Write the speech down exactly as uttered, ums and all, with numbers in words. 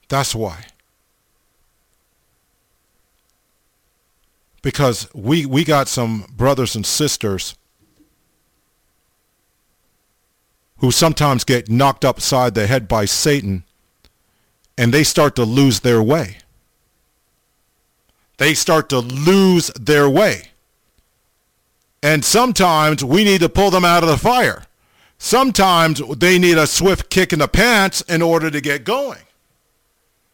That's why. Because we, we got some brothers and sisters who sometimes get knocked upside the head by Satan, and they start to lose their way. They start to lose their way. And sometimes we need to pull them out of the fire. Sometimes they need a swift kick in the pants in order to get going.